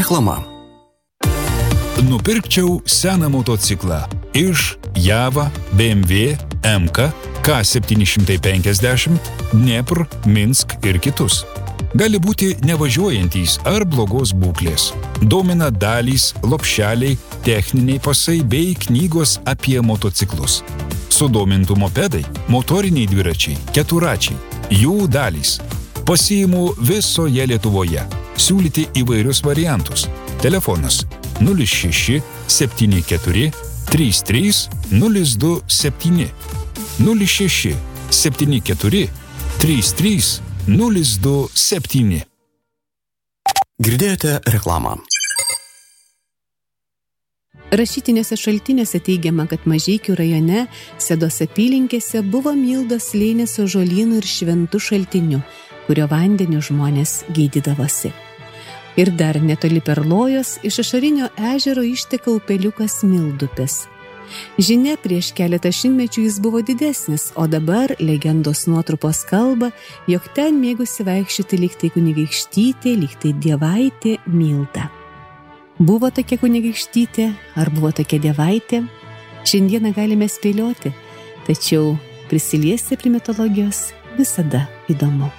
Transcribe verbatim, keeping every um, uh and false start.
Reklama. Nupirkčiau seną motociklą iš Java, B M W, M K, K septyni šimtai penkiasdešimt, Dnepr, Minsk ir kitus. Gali būti nevažiuojantys ar blogos būklės. Domina dalys, lopšeliai, techniniai pasai bei knygos apie motociklus. Sudomintų mopedai, motoriniai dviračiai, keturačiai, jų dalys. Pasiimu visoje Lietuvoje. Siūlyti įvairius variantus. Telefonas nulis šeši septyni keturi trys trys nulis du septyni nulis šeši septyni keturi trys trys nulis du septyni. Girdėjote reklamą. Rašytiniuose šaltiniuose teigiama, kad Mažeikių rajone Sedos apylinkėse buvo Mildos slėnis su ąžuolynu ir šventu šaltiniu, kurio vandeniu žmonės gydydavosi. Ir dar netoli Perlojos iš Ašarinio ežero išteka upeliukas Mildupis. Žinia, prieš keletą šimtmečių jis buvo didesnis, o dabar legendos nuotrupos kalba, jog ten mėgusi vaikščioti lyg tai kunigaikštytė, lyg tai dievaitė Milda. Buvo tokia kunigaikštytė, ar buvo tokia dievaitė? Šiandieną galime spėlioti, tačiau prisiliesti prie mitologijos visada įdomu.